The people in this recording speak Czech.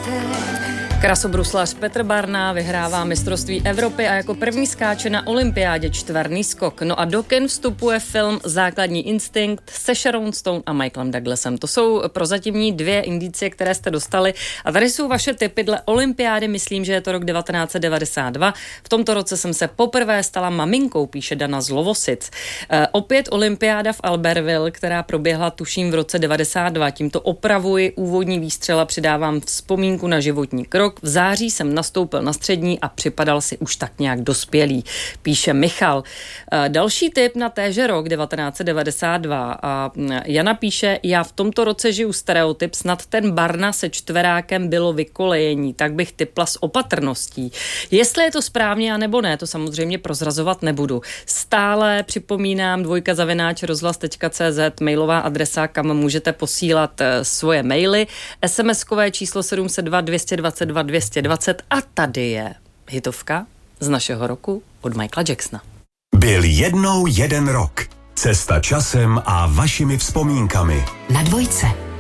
Krasobruslař Petr Barna vyhrává mistrovství Evropy a jako první skáče na olympiádě čtverný skok. No a do kin vstupuje film Základní instinkt se Sharon Stone a Michaelem Douglasem. To jsou prozatímní 2 indicie, které jste dostali. A tady jsou vaše tipy dle olympiády, myslím, že je to rok 1992. V tomto roce jsem se poprvé stala maminkou, píše Dana z Lovosic. Opět olympiáda v Albertville, která proběhla tuším v roce 92. Tímto opravuji úvodní výstřel a přidávám vzpomínku na životní krok. V září jsem nastoupil na střední a připadal si už tak nějak dospělý, píše Michal. Další tip na téže rok 1992 a Jana píše, já v tomto roce žiju stereotyp, snad ten Barna se čtverákem bylo vykolejení, tak bych tipla s opatrností. Jestli je to správně a nebo ne, to samozřejmě prozrazovat nebudu. Stále připomínám dvojka@rozhlas.cz, mailová adresa, kam můžete posílat svoje maily, SMS-kové číslo 702 222 220 a tady je hitovka z našeho roku od Michaela Jacksona. Byl jednou jeden rok. Cesta časem a vašimi vzpomínkami. Na Dvojce.